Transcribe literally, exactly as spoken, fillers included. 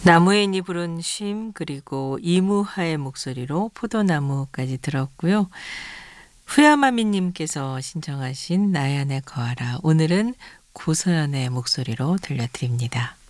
나무인이 부른 쉼 그리고 이무하의 목소리로 포도나무까지 들었고요. 후야마미님께서 신청하신 나의 안에 거하라 오늘은 고서연의 목소리로 들려드립니다.